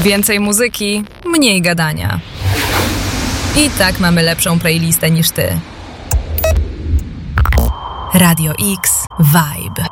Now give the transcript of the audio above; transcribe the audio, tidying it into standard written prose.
Więcej muzyki, mniej gadania. I tak mamy lepszą playlistę niż ty. Radio X Vibe.